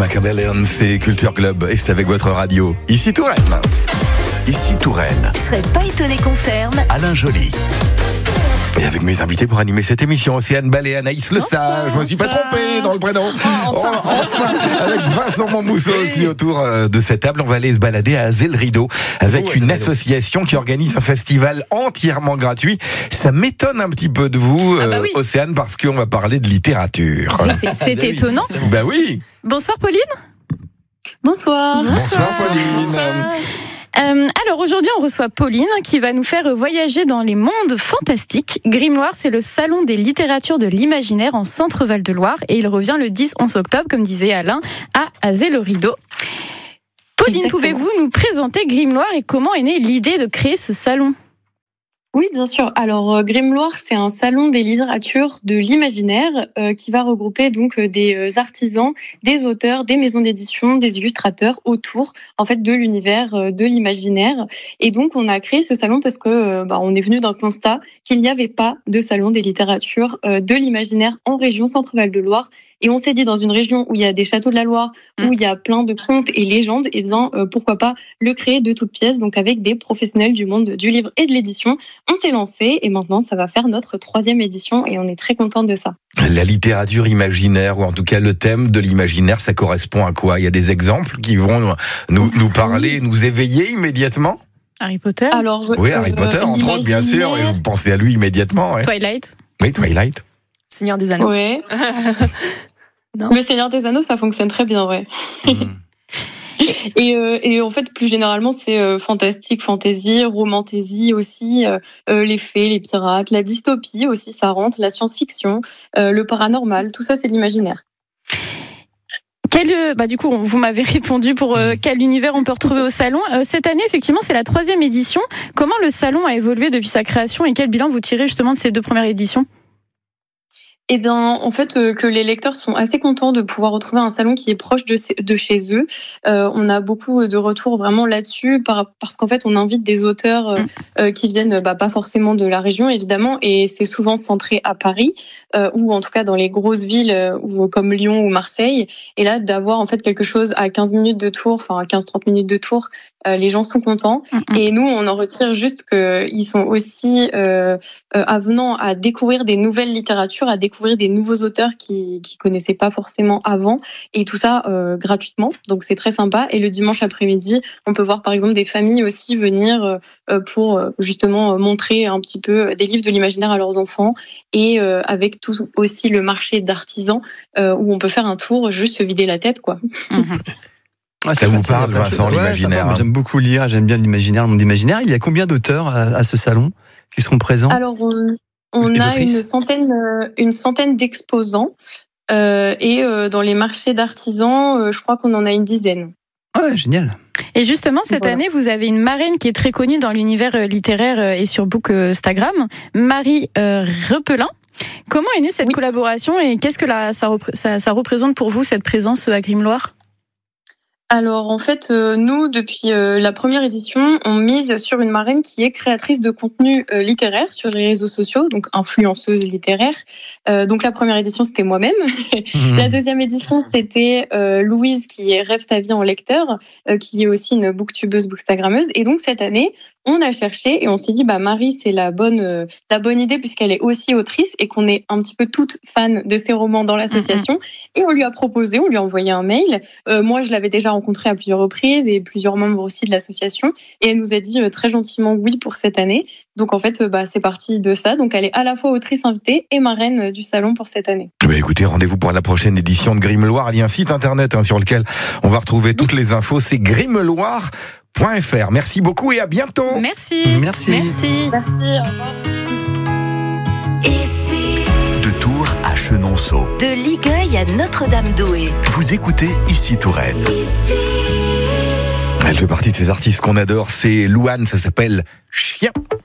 Machiavellian, c'est Culture Club et c'est avec votre radio. Ici Touraine. Ici Touraine. Je serais pas étonné qu'on ferme. Alain Joly. Et avec mes invités pour animer cette émission, Océane Ball et Anaïs Le Sage. Je me suis pas trompé dans le prénom. Enfin, avec Vincent Montmousseau aussi autour de cette table. On va aller se balader à Azé le Rideau avec une association qui organise un festival entièrement gratuit. Ça m'étonne un petit peu de vous, oui. Océane, parce qu'on va parler de littérature. Oui, c'est étonnant. Ben oui. Bonsoir Pauline. Bonsoir. Bonsoir Pauline. Bonsoir. Alors aujourd'hui on reçoit Pauline qui va nous faire voyager dans les mondes fantastiques. Grimloire, c'est le salon des littératures de l'imaginaire en Centre-Val de Loire et il revient le 10-11 octobre, comme disait Alain, à Azé le Rideau. Pauline, pouvez-vous nous présenter Grimloire et comment est née l'idée de créer ce salon ? Oui, bien sûr. Alors, Grimloire, c'est un salon des littératures de l'imaginaire qui va regrouper donc des artisans, des auteurs, des maisons d'édition, des illustrateurs autour en fait de l'univers de l'imaginaire. Et donc, on a créé ce salon parce que on est venu d'un constat qu'il n'y avait pas de salon des littératures de l'imaginaire en région Centre-Val de Loire. Et on s'est dit, dans une région où il y a des châteaux de la Loire, où il y a plein de contes et légendes, et bien, pourquoi pas le créer de toutes pièces, donc avec des professionnels du monde du livre et de l'édition. On s'est lancé et maintenant, ça va faire notre 3e édition et on est très contents de ça. La littérature imaginaire, ou en tout cas le thème de l'imaginaire, ça correspond à quoi ? Il y a des exemples qui vont nous parler, nous éveiller immédiatement ? Harry Potter. Alors, oui, Harry Potter, entre autres, bien sûr, et vous pensez à lui immédiatement. Ouais. Twilight. Oui, Twilight. Seigneur des Anneaux. Ouais. Non. Le Seigneur des Anneaux, ça fonctionne très bien, ouais. Et en fait, plus généralement, c'est fantastique, fantasy, romantasy aussi, les fées, les pirates, la dystopie aussi, ça rentre, la science-fiction, le paranormal, tout ça, c'est l'imaginaire. Du coup, vous m'avez répondu pour quel univers on peut retrouver au salon. Cette année, effectivement, c'est la 3e édition. Comment le salon a évolué depuis sa création et quel bilan vous tirez justement de ces 2 premières éditions ? Eh bien, en fait, que les lecteurs sont assez contents de pouvoir retrouver un salon qui est proche de chez eux. On a beaucoup de retours vraiment là-dessus, parce qu'en fait, on invite des auteurs qui viennent pas forcément de la région, évidemment, et c'est souvent centré à Paris, ou en tout cas dans les grosses villes ou comme Lyon ou Marseille. Et là, d'avoir en fait quelque chose à 15 minutes de tour, enfin 15-30 minutes de tour, les gens sont contents. Et nous, on en retire juste qu'ils sont aussi avenants à découvrir des nouvelles littératures, à découvrir des nouveaux auteurs qui connaissaient pas forcément avant, et tout ça gratuitement. Donc c'est très sympa. Et le dimanche après-midi, on peut voir par exemple des familles aussi venir pour justement montrer un petit peu des livres de l'imaginaire à leurs enfants, et avec tout aussi le marché d'artisans où on peut faire un tour, juste se vider la tête, quoi. Ouais, ça vous parle, Vincent, l'imaginaire? Moi, j'aime beaucoup lire, j'aime bien l'imaginaire, le monde imaginaire. Il y a combien d'auteurs à ce salon qui seront présents? Alors, on a une centaine d'exposants et dans les marchés d'artisans, je crois qu'on en a une dizaine. Ouais, génial. Et justement, cette année, vous avez une marraine qui est très connue dans l'univers littéraire et sur Bookstagram, Marie Repelin. Comment est née cette collaboration et qu'est-ce que ça représente pour vous, cette présence à Grimloire ? Alors en fait, nous, depuis la première édition, on mise sur une marraine qui est créatrice de contenu littéraire sur les réseaux sociaux, donc influenceuse littéraire. Donc la première édition, c'était moi-même. La deuxième édition, c'était Louise, qui rêve ta vie en lecteur, qui est aussi une booktubeuse, bookstagrammeuse. Et donc cette année, on a cherché et on s'est dit, Marie, c'est la bonne idée puisqu'elle est aussi autrice et qu'on est un petit peu toutes fans de ses romans dans l'association. Et on lui a proposé, on lui a envoyé un mail. Moi, je l'avais déjà rencontrée à plusieurs reprises et plusieurs membres aussi de l'association. Et elle nous a dit très gentiment oui pour cette année. Donc en fait, c'est parti de ça. Donc elle est à la fois autrice invitée et marraine du salon pour cette année. Écoutez, rendez-vous pour la prochaine édition de Grimloire. Il y a un site internet sur lequel on va retrouver toutes les infos. C'est grimloire.fr. Merci beaucoup et à bientôt. Merci. Merci. Merci, au revoir. Ici, De Tours à Chenonceau. de Ligueuil à Notre-Dame-d'Oué. Vous écoutez Ici Touraine. Ici. Elle fait partie de ces artistes qu'on adore. C'est Louane, ça s'appelle Chien.